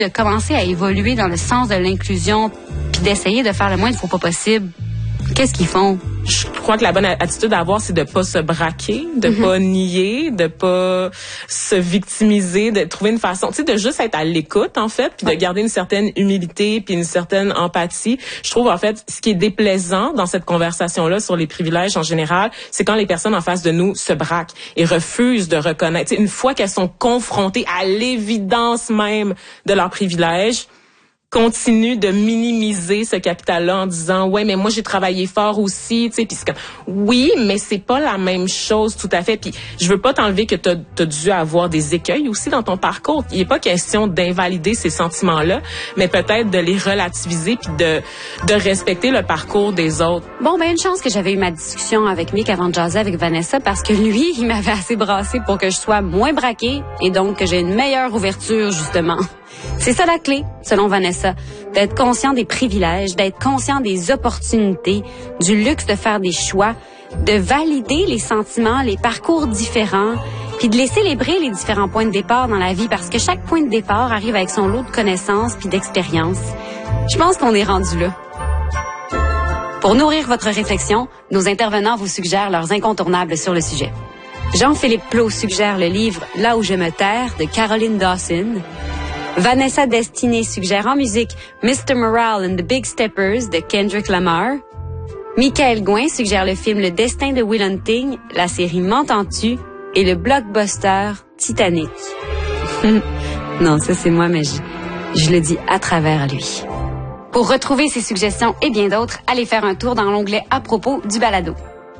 de commencer à évoluer dans le sens de l'inclusion puis d'essayer de faire le moins de faux pas possible, qu'est-ce qu'ils font? Je crois que la bonne attitude à avoir, c'est de pas se braquer, de pas nier, de pas se victimiser, de trouver une façon, tu sais, de juste être à l'écoute, en fait, puis de garder une certaine humilité puis une certaine empathie. Je trouve, en fait, ce qui est déplaisant dans cette conversation-là sur les privilèges en général, c'est quand les personnes en face de nous se braquent et refusent de reconnaître. Tu sais, une fois qu'elles sont confrontées à l'évidence même de leurs privilèges, continue de minimiser ce capital-là en disant ouais mais moi j'ai travaillé fort aussi, tu sais, puis oui mais c'est pas la même chose tout à fait. Puis je veux pas t'enlever que t'as dû avoir des écueils aussi dans ton parcours. Il est pas question d'invalider ces sentiments-là, mais peut-être de les relativiser puis de respecter le parcours des autres. Bon ben une chance que j'avais eu ma discussion avec Mick avant de jaser avec Vanessa parce que lui il m'avait assez brassé pour que je sois moins braquée et donc que j'ai une meilleure ouverture justement. C'est ça la clé, selon Vanessa, d'être conscient des privilèges, d'être conscient des opportunités, du luxe de faire des choix, de valider les sentiments, les parcours différents, puis de les célébrer les différents points de départ dans la vie parce que chaque point de départ arrive avec son lot de connaissances puis d'expériences. Je pense qu'on est rendu là. Pour nourrir votre réflexion, nos intervenants vous suggèrent leurs incontournables sur le sujet. Jean-Philippe Plot suggère le livre « Là où je me terre » de Caroline Dawson. Vanessa Destinée suggère en musique Mr. Morale and the Big Steppers de Kendrick Lamar. Michael Gouin suggère le film Le Destin de Will Hunting, la série M'entends-tu et le blockbuster Titanic. Non, ça c'est moi, mais je le dis à travers lui. Pour retrouver ces suggestions et bien d'autres, allez faire un tour dans l'onglet à propos du balado.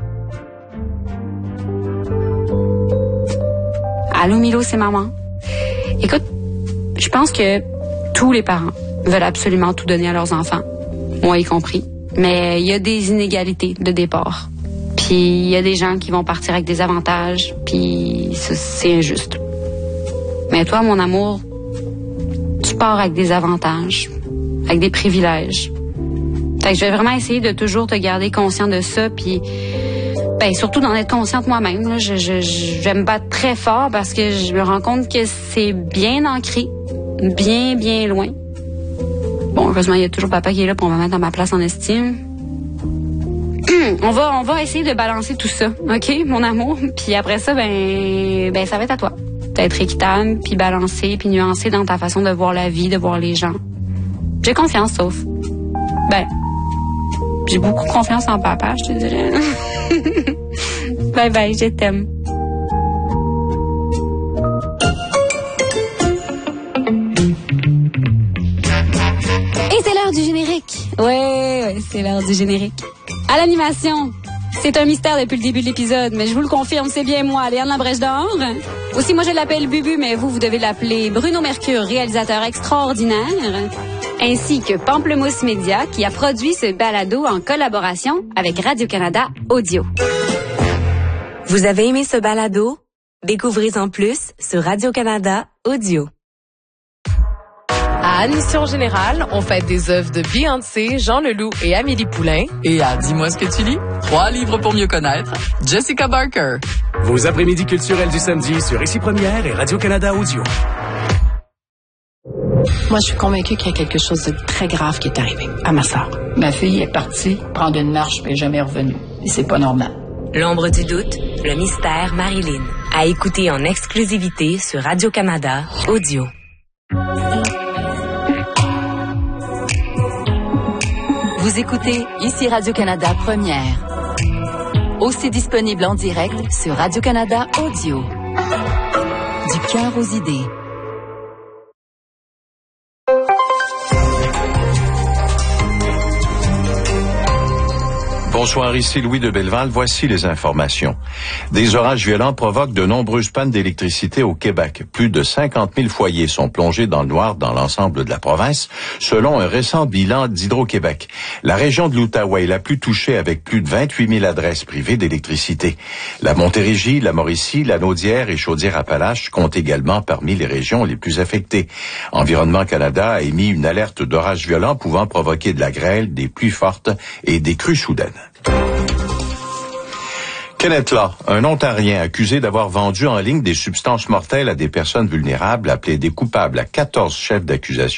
Allô Milo, c'est maman. Écoute, je pense que tous les parents veulent absolument tout donner à leurs enfants, moi y compris. Mais il y a des inégalités de départ. Puis il y a des gens qui vont partir avec des avantages, puis c'est injuste. Mais toi, mon amour, tu pars avec des avantages, avec des privilèges. Fait que je vais vraiment essayer de toujours te garder conscient de ça, puis surtout d'en être consciente moi-même. Là. Je vais me battre très fort parce que je me rends compte que c'est bien ancré. Bien, bien loin. Bon, heureusement, il y a toujours papa qui est là pour me mettre dans ma place en estime. On va essayer de balancer tout ça, OK, mon amour? Puis après ça, ça va être à toi. D'être équitable, puis balancé, puis nuancé dans ta façon de voir la vie, de voir les gens. J'ai confiance, sauf. J'ai beaucoup confiance en papa, je te dirais. Bye bye, je t'aime. Du générique. Ouais, c'est l'heure du générique. À l'animation, c'est un mystère depuis le début de l'épisode, mais je vous le confirme, c'est bien moi, Léane Labrèche d'Or. Aussi, moi, je l'appelle Bubu, mais vous devez l'appeler Bruno Mercure, réalisateur extraordinaire, ainsi que Pamplemousse Média, qui a produit ce balado en collaboration avec Radio-Canada Audio. Vous avez aimé ce balado? Découvrez-en plus sur Radio-Canada Audio. À Admission Générale, on fête des œuvres de Beyoncé, Jean Leloup et Amélie Poulain. Et à Dis-moi ce que tu lis, 3 livres pour mieux connaître, Jessica Barker. Vos après-midi culturels du samedi sur Ici Première et Radio-Canada Audio. Moi, je suis convaincue qu'il y a quelque chose de très grave qui est arrivé à ma sœur. Ma fille est partie prendre une marche et n'est jamais revenue. Et c'est pas normal. L'ombre du doute, le mystère Marilyn. À écouter en exclusivité sur Radio-Canada Audio. Vous écoutez Ici Radio-Canada Première. Aussi disponible en direct sur Radio-Canada Audio. Du cœur aux idées. Bonsoir, ici Louis de Belleval. Voici les informations. Des orages violents provoquent de nombreuses pannes d'électricité au Québec. Plus de 50 000 foyers sont plongés dans le noir dans l'ensemble de la province, selon un récent bilan d'Hydro-Québec. La région de l'Outaouais est la plus touchée avec plus de 28 000 adresses privées d'électricité. La Montérégie, la Mauricie, la Naudière et Chaudière-Appalaches comptent également parmi les régions les plus affectées. Environnement Canada a émis une alerte d'orages violents pouvant provoquer de la grêle, des pluies fortes et des crues soudaines. Kenneth Law, un Ontarien accusé d'avoir vendu en ligne des substances mortelles à des personnes vulnérables, a plaidé coupable à 14 chefs d'accusation